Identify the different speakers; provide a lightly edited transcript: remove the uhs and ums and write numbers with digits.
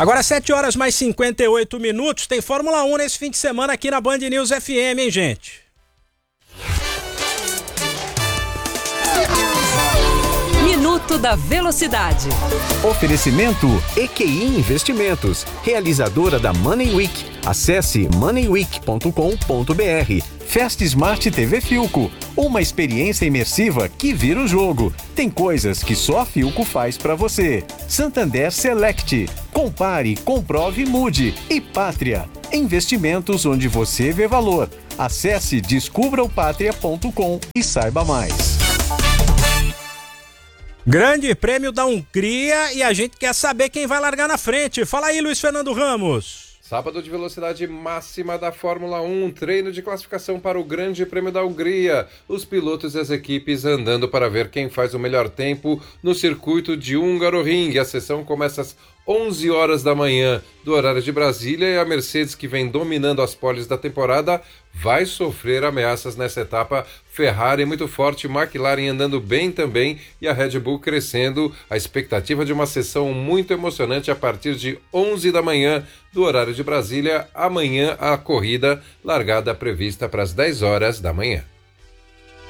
Speaker 1: Agora 7 horas mais 58 minutos, tem Fórmula 1 nesse fim de semana aqui na Band News FM, hein, gente?
Speaker 2: Minuto da Velocidade.
Speaker 3: Oferecimento EQI Investimentos, realizadora da Money Week. Acesse moneyweek.com.br. Fast Smart TV Philco, uma experiência imersiva que vira o jogo. Tem coisas que só a Philco faz pra você. Santander Select, compare, comprove, mude. E Pátria, investimentos onde você vê valor. Acesse descubraopatria.com e saiba mais.
Speaker 1: Grande Prêmio da Hungria e a gente quer saber quem vai largar na frente. Fala aí, Luiz Fernando Ramos.
Speaker 4: Sábado de velocidade máxima da Fórmula 1, treino de classificação para o Grande Prêmio da Hungria. Os pilotos e as equipes andando para ver quem faz o melhor tempo no circuito de Hungaroring. A sessão começa às 11 horas da manhã do horário de Brasília e a Mercedes, que vem dominando as poles da temporada, vai sofrer ameaças nessa etapa. Ferrari muito forte, McLaren andando bem também e a Red Bull crescendo. A expectativa de uma sessão muito emocionante a partir de 11 da manhã do horário de Brasília. Amanhã a corrida largada prevista para as 10 horas da manhã.